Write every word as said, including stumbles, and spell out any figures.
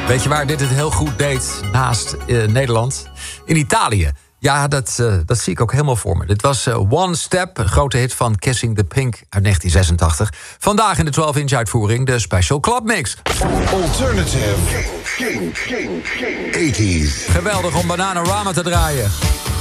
Weet je waar dit het heel goed deed naast uh, Nederland? In Italië. Ja, dat, uh, dat zie ik ook helemaal voor me. Dit was uh, One Step, een grote hit van Kissing the Pink uit negentien zesentachtig. Vandaag in de twaalf inch uitvoering de Special Club Mix. Alternative tachtig. Geweldig om Bananarama te draaien.